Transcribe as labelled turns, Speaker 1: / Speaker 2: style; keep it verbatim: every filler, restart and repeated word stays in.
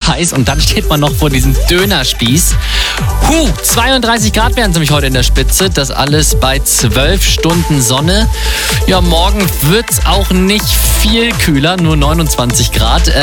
Speaker 1: heiß und dann steht man noch vor diesem Dönerspieß. Huh, zweiunddreißig Grad wären es nämlich heute in der Spitze. Das alles bei zwölf Stunden Sonne. Ja, morgen wird es auch nicht viel kühler, nur neunundzwanzig Grad.